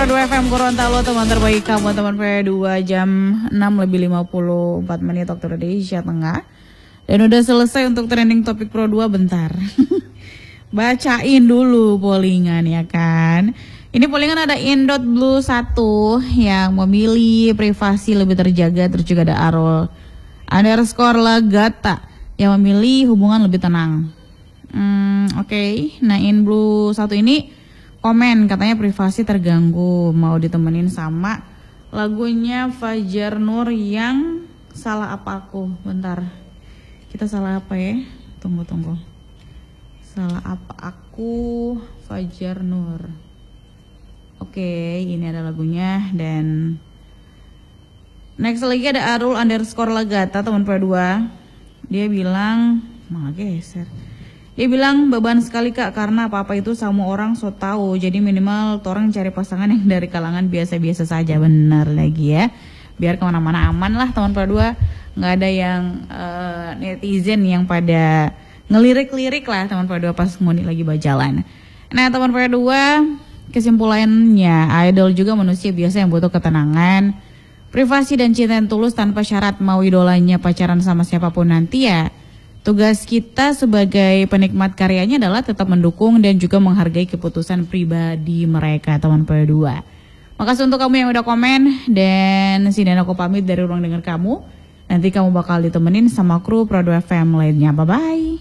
Pro 2 FM Gorontalo, teman terbaik kamu, teman P2 jam 6:54 waktu Indonesia Tengah. Dan udah selesai untuk trending topik Pro 2 bentar. Bacain dulu pollingan ya kan. Ini pollingan ada Indot Blue 1 yang memilih privasi lebih terjaga, terus juga ada Arul underscore Lagata yang memilih hubungan lebih tenang. Oke. Nah, In Blue 1 ini komen katanya privasi terganggu, mau ditemenin sama lagunya Fajar Nur yang Salah Apa Aku. Bentar, kita salah apa ya? Tunggu. Salah Apa Aku, Fajar Nur. Oke, ini ada lagunya. Dan next lagi ada Arul underscore Lagata, teman P2. Dia bilang, malah geser. Dia bilang beban sekali kak, karena apa-apa itu semua orang so tahu. Jadi minimal orang cari pasangan yang dari kalangan biasa-biasa saja. Benar lagi ya. Biar kemana-mana aman lah teman P2. Nggak ada yang netizen yang pada ngelirik-lirik lah teman P2 pas mau lagi berjalan. Nah teman P2, kesimpulannya idol juga manusia biasa yang butuh ketenangan, privasi dan cinta yang tulus tanpa syarat. Mau idolanya pacaran sama siapapun nanti ya, tugas kita sebagai penikmat karyanya adalah tetap mendukung dan juga menghargai keputusan pribadi mereka, teman P2. Makasih untuk kamu yang udah komen, dan sini aku pamit dari ruang dengar kamu. Nanti kamu bakal ditemenin sama kru Pro 2 FM lainnya. Bye-bye.